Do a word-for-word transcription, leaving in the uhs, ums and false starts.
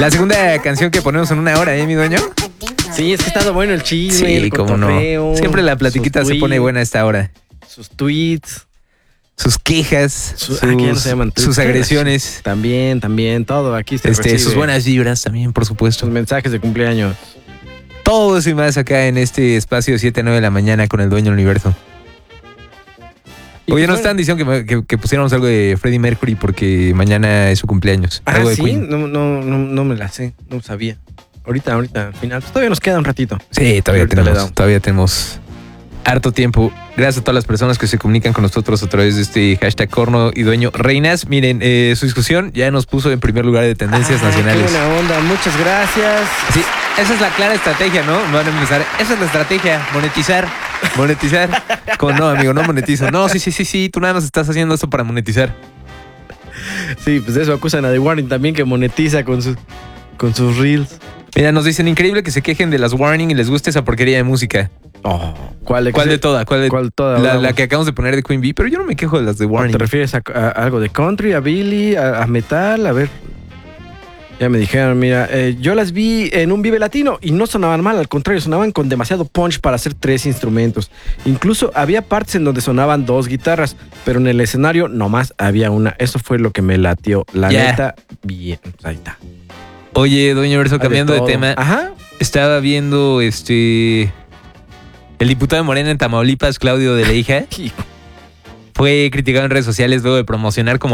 La segunda canción que ponemos en una hora, ¿eh, mi dueño? Sí, es que ha estado bueno el chisme, Sí, el cómo no. Siempre la platiquita se pone buena a esta hora. Sus tweets. Sus quejas, Su, sus, ah, ¿qué no se llaman? sus agresiones. También, también, todo aquí se este, recibe. Sus buenas vibras también, por supuesto. Sus mensajes de cumpleaños. Todo eso y más acá en este espacio de siete a nueve de la mañana con el dueño del universo. Oye, nos están diciendo que, que, que pusiéramos algo de Freddie Mercury porque mañana es su cumpleaños. Ah, algo de ¿sí? Queen. No, no, no, no me la sé, no sabía. Ahorita, ahorita, al final. Pues todavía nos queda un ratito. Sí, todavía Ahorita tenemos, todavía tenemos harto tiempo. Gracias a todas las personas que se comunican con nosotros a través de este hashtag Corno y Dueño Reinas. Miren, eh, su discusión ya nos puso en primer lugar de tendencias ah, nacionales. Qué buena onda, muchas gracias. Sí, esa es la clara estrategia, ¿no? Van a empezar. Esa es la estrategia, monetizar, monetizar. Con no, amigo, no monetizo. No, sí, sí, sí, sí, tú nada más estás haciendo esto para monetizar. Sí, pues de eso acusan a The Warning también que monetiza con sus, con sus reels. Mira, nos dicen increíble que se quejen de las Warning y les guste esa porquería de música. Oh, ¿Cuál de, ¿Cuál de toda? ¿Cuál de ¿Cuál toda? La, la que acabamos de poner de Queen Bee, pero yo no me quejo de las de Warning. ¿Te refieres a, a algo de country, a Billy, a, a metal? A ver. Ya me dijeron, mira, eh, yo las vi en un Vive Latino y no sonaban mal, al contrario, sonaban con demasiado punch para hacer tres instrumentos. Incluso había partes en donde sonaban dos guitarras, pero en el escenario nomás había una. Eso fue lo que me latió. La Yeah. neta, bien. Ahí está. Oye, Doña Verso, cambiando de, de tema. Ajá. Estaba viendo este. El diputado de Morena en Tamaulipas, Claudio de la Hija, fue criticado en redes sociales luego de promocionar como